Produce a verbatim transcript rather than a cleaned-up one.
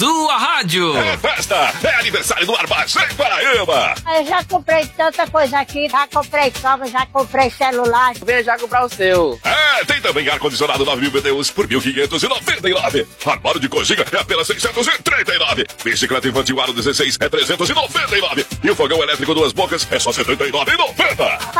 sua rádio. É festa, é aniversário do Armazém Paraíba. Eu já comprei tanta coisa aqui, já comprei sogra, já comprei celular. Venha já comprar o seu. É, tem também ar-condicionado nove mil B D Us por mil quinhentos e noventa e nove. Armário de cozinha é apenas seiscentos e trinta e nove. Bicicleta infantil aro dezesseis é trezentos e noventa e nove. E o fogão elétrico duas bocas é só setenta e nove reais e noventa centavos.